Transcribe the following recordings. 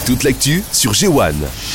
Toute l'actu sur G1.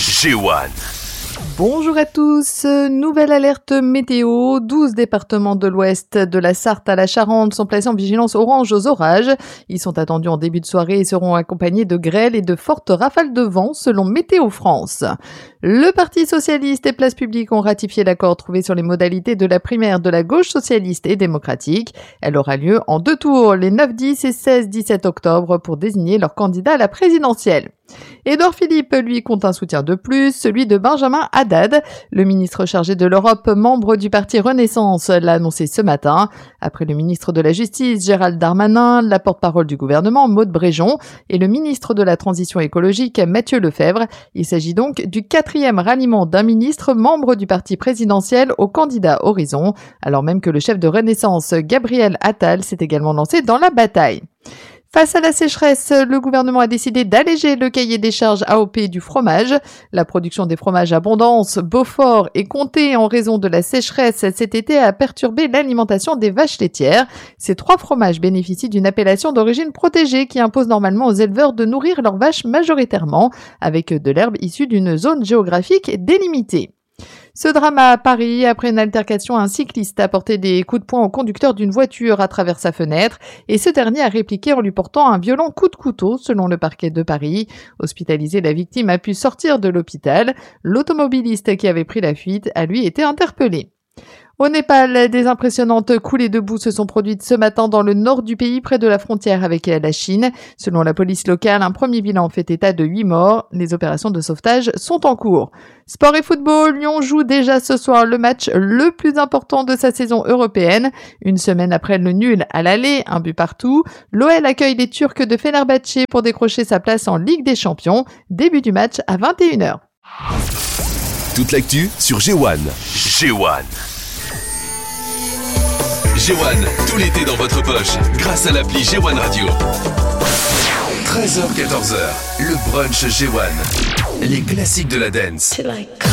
G1. Bonjour à tous, nouvelle alerte météo, 12 départements de l'ouest de la Sarthe à la Charente sont placés en vigilance orange aux orages. Ils sont attendus en début de soirée et seront accompagnés de grêle et de fortes rafales de vent selon Météo France. Le Parti socialiste et Place publique ont ratifié l'accord trouvé sur les modalités de la primaire de la gauche socialiste et démocratique. Elle aura lieu en 2 tours, les 9, 10 et 16, 17 octobre pour désigner leur candidat à la présidentielle. Édouard Philippe, lui, compte un soutien de plus, celui de Benjamin Haddad. Le ministre chargé de l'Europe, membre du parti Renaissance, l'a annoncé ce matin. Après le ministre de la Justice, Gérald Darmanin, la porte-parole du gouvernement, Maud Bréjon, et le ministre de la Transition écologique, Mathieu Lefebvre. Il s'agit donc du 4e ralliement d'un ministre membre du parti présidentiel au candidat Horizon, alors même que le chef de Renaissance, Gabriel Attal, s'est également lancé dans la bataille. Face à la sécheresse, le gouvernement a décidé d'alléger le cahier des charges AOP du fromage. La production des fromages Abondance, Beaufort et Comté en raison de la sécheresse cet été a perturbé l'alimentation des vaches laitières. Ces 3 fromages bénéficient d'une appellation d'origine protégée qui impose normalement aux éleveurs de nourrir leurs vaches majoritairement avec de l'herbe issue d'une zone géographique délimitée. Ce drame à Paris, après une altercation, un cycliste a porté des coups de poing au conducteur d'une voiture à travers sa fenêtre et ce dernier a répliqué en lui portant un violent coup de couteau selon le parquet de Paris. Hospitalisé, la victime a pu sortir de l'hôpital. L'automobiliste qui avait pris la fuite a lui été interpellé. Au Népal, des impressionnantes coulées de boue se sont produites ce matin dans le nord du pays, près de la frontière avec la Chine. Selon la police locale, un premier bilan fait état de 8 morts. Les opérations de sauvetage sont en cours. Sport et football, Lyon joue déjà ce soir le match le plus important de sa saison européenne. Une semaine après le nul à l'aller, 1 but partout, l'OL accueille les Turcs de Fenerbahçe pour décrocher sa place en Ligue des Champions. Début du match à 21h. Toute l'actu sur G1. G1. G1, tout l'été dans votre poche, grâce à l'appli G1 Radio. 13h-14h, le brunch G1. Les classiques de la dance.